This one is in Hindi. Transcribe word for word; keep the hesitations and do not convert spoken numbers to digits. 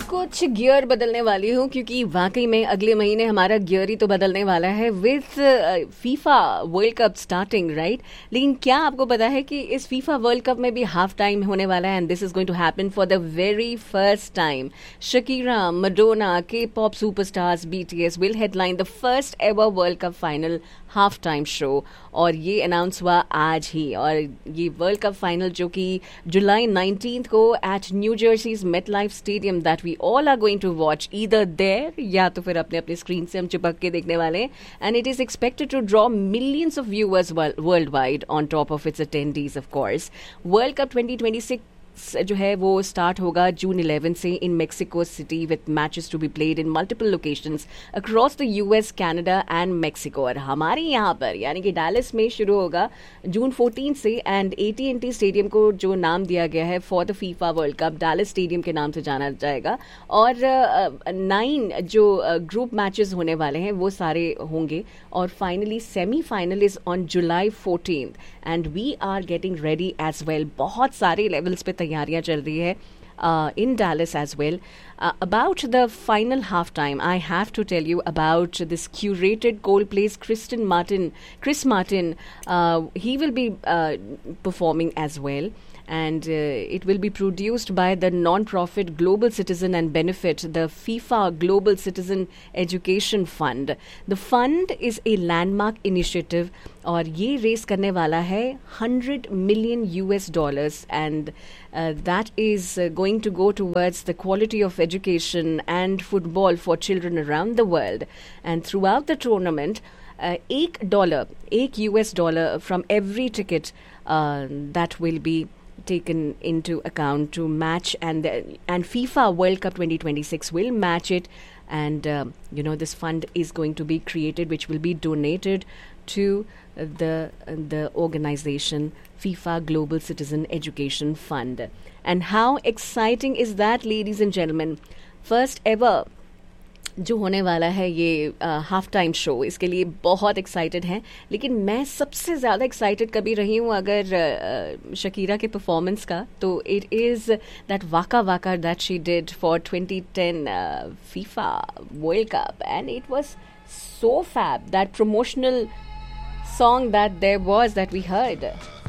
कुछ गियर बदलने वाली हूँ क्योंकि वाकई में अगले महीने हमारा गियर ही तो बदलने वाला है with FIFA world cup starting, right. लेकिन क्या आपको पता है कि इस फीफा वर्ल्ड कप में भी हाफ टाइम होने वाला है and this is going to happen for the very first time. Shakira, Madonna, के pop superstars BTS will headline the first ever world cup final half time show, और ये अनाउंस हुआ आज ही। और ये वर्ल्ड कप फाइनल जो कि जुलाई नाइनटीन्थ को eight new jerseys MetLife stadium that we all are going to watch either there या तो फिर अपने अपने स्क्रीन से हम चिपक के देखने वाले हैं। And it is expected to draw millions of viewers world wide on top of its attendees of course. World cup twenty twenty six जो है वो स्टार्ट होगा जून इलेवन से in Mexico city with matches to be played in multiple locations across the US, Canada and Mexico. और हमारे यहाँ पर यानी कि डैलस में शुरू होगा जून फोर्टीन से एंड एटीएनटी स्टेडियम को जो नाम दिया गया है for the FIFA world cup Dallas stadium के नाम से जाना जाएगा। और नाइन uh, जो ग्रुप uh, मैचेस होने वाले हैं वो सारे होंगे और finally semifinal is on July fourteen and we are getting ready as well. बहुत सारे लेवल्स पे तैयारियां चल रही है in Dallas as well. Uh, about the final halftime, I have to tell you about this curated Coldplay's Kristen Martin, Chris Martin. Uh, he will be uh, performing as well. And uh, it will be produced by the non-profit Global Citizen and Benefit, the FIFA Global Citizen Education Fund. The fund is a landmark initiative और ये रेस करने वाला है hundred million US dollars and that is going to go towards the quality of education and football for children around the world. And through out the tournament एक डॉलर एक US dollar from every ticket that will be taken into account to match and the, and FIFA World Cup twenty twenty-six will match it, and uh, you know this fund is going to be created which will be donated to the the organization FIFA Global Citizen Education Fund. And how exciting is that, ladies and gentlemen? First ever जो होने वाला है ये हाफ टाइम शो, इसके लिए बहुत एक्साइटेड हैं। लेकिन मैं सबसे ज़्यादा एक्साइटेड कभी रही हूँ अगर शकीरा के परफॉर्मेंस का, तो इट इज़ दैट वाका वाका that she did for twenty ten FIFA world cup and it was so fab, that promotional song that there was that we heard.